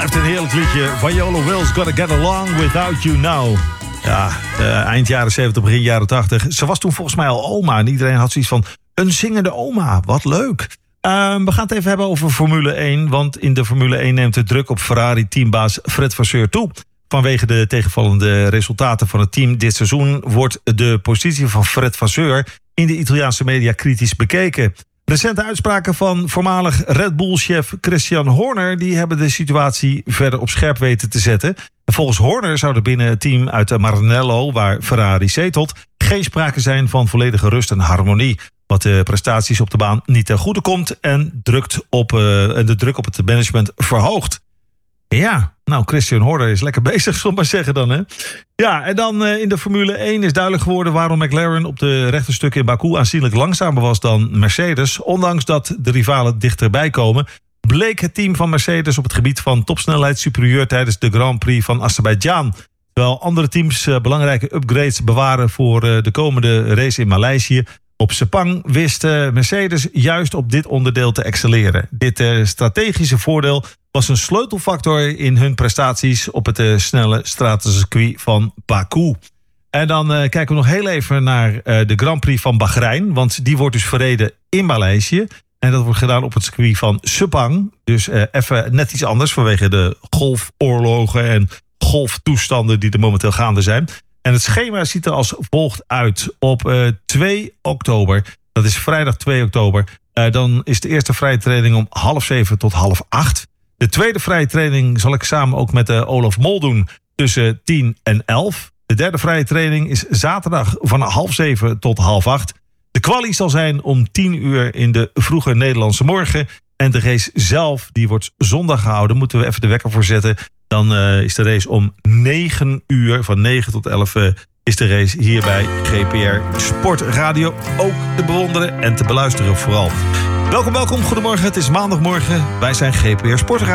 Heeft een heerlijk liedje. Viola Wills, Gotta Get Along Without You Now. Ja, eind jaren 70, begin jaren 80. Ze was toen volgens mij al oma. En iedereen had zoiets van, een zingende oma. Wat leuk. We gaan het even hebben over Formule 1. Want in de Formule 1 neemt de druk op Ferrari-teambaas Fred Vasseur toe. Vanwege de tegenvallende resultaten van het team dit seizoen wordt de positie van Fred Vasseur in de Italiaanse media kritisch bekeken. Recente uitspraken van voormalig Red Bull-chef Christian Horner die hebben de situatie verder op scherp weten te zetten. En volgens Horner zou er binnen het team uit Maranello, waar Ferrari zetelt, geen sprake zijn van volledige rust en harmonie. Wat de prestaties op de baan niet ten goede komt en de druk op het management verhoogt. Ja, nou, Christian Horner is lekker bezig, zullen we maar zeggen dan, hè? Ja, en dan in de Formule 1 is duidelijk geworden waarom McLaren op de rechte stukken in Baku aanzienlijk langzamer was dan Mercedes. Ondanks dat de rivalen dichterbij komen, bleek het team van Mercedes op het gebied van topsnelheid superieur tijdens de Grand Prix van Azerbeidzjan. Terwijl andere teams belangrijke upgrades bewaren voor de komende race in Maleisië. Op Sepang wist Mercedes juist op dit onderdeel te excelleren. Dit strategische voordeel was een sleutelfactor in hun prestaties op het snelle stratencircuit van Baku. En dan kijken we nog heel even naar de Grand Prix van Bahrein. Want die wordt dus verreden in Maleisië. En dat wordt gedaan op het circuit van Sepang. Dus even net iets anders vanwege de golfoorlogen en golftoestanden die er momenteel gaande zijn. En het schema ziet er als volgt uit. Op 2 oktober, dat is vrijdag 2 oktober... dan is de eerste vrije training om 6:30 tot 7:30. De tweede vrije training zal ik samen ook met Olaf Mol doen tussen 10 en 11. De derde vrije training is zaterdag van 6:30 tot 7:30. De quali zal zijn om 10 uur in de vroege Nederlandse morgen. En de race zelf, die wordt zondag gehouden. Moeten we even de wekker voor zetten. Dan is de race om 9 uur, van 9 tot 11 is de race hier bij GPR Sportradio. Ook te bewonderen en te beluisteren vooral. Welkom, goedemorgen. Het is maandagmorgen. Wij zijn GPR Sportradio.